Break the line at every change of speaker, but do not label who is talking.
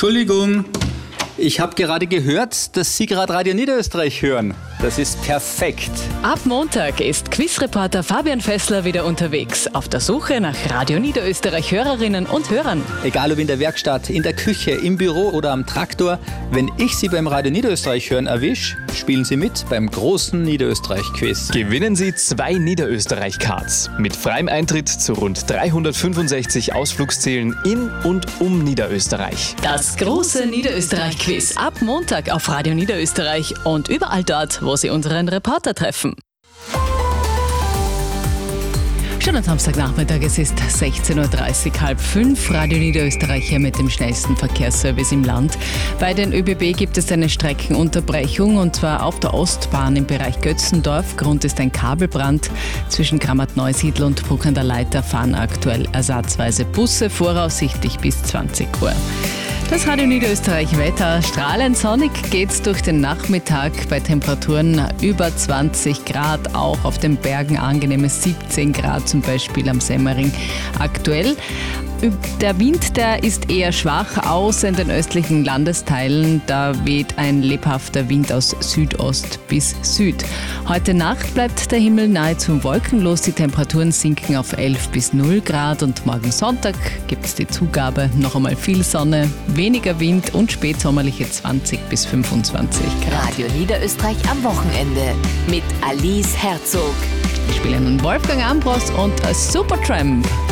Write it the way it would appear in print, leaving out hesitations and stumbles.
Entschuldigung, ich habe gerade gehört, dass Sie gerade Radio Niederösterreich hören. Das ist perfekt.
Ab Montag ist Quizreporter Fabian Fessler wieder unterwegs, auf der Suche nach Radio Niederösterreich Hörerinnen und Hörern.
Egal ob in der Werkstatt, in der Küche, im Büro oder am Traktor, wenn ich Sie beim Radio Niederösterreich hören erwische, spielen Sie mit beim großen Niederösterreich-Quiz.
Gewinnen Sie 2 Niederösterreich-Cards mit freiem Eintritt zu rund 365 Ausflugszielen in und um Niederösterreich.
Das große Niederösterreich-Quiz ab Montag auf Radio Niederösterreich und überall dort, wo Sie unseren Reporter treffen. Schönen Samstagnachmittag, es ist 16.30 Uhr, 4:30. Radio Niederösterreich hier mit dem schnellsten Verkehrsservice im Land. Bei den ÖBB gibt es eine Streckenunterbrechung und zwar auf der Ostbahn im Bereich Götzendorf. Grund ist ein Kabelbrand. Zwischen Grammat-Neusiedl und Bruck an der Leiter fahren aktuell ersatzweise Busse, voraussichtlich bis 20 Uhr. Das Radio Niederösterreich Wetter. Strahlend sonnig geht's durch den Nachmittag bei Temperaturen über 20 Grad, auch auf den Bergen angenehme 17 Grad, zum Beispiel am Semmering aktuell. Der Wind, der ist eher schwach, außer in den östlichen Landesteilen. Da weht ein lebhafter Wind aus Südost bis Süd. Heute Nacht bleibt der Himmel nahezu wolkenlos. Die Temperaturen sinken auf 11 bis 0 Grad und morgen Sonntag gibt es die Zugabe. Noch einmal viel Sonne, weniger Wind und spätsommerliche 20 bis 25 Grad.
Radio Niederösterreich am Wochenende mit Alice Herzog.
Wir spielen nun Wolfgang Ambros und Supertramp.